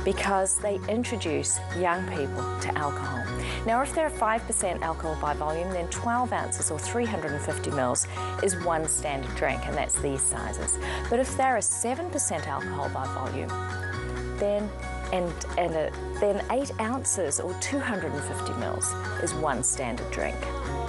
because they introduce young people to alcohol. Now, if they're 5% alcohol by volume, then 12 ounces or 350 mils is one standard drink, and that's these sizes. But if they're a 7% alcohol by volume, then 8 ounces or 250 mils is one standard drink.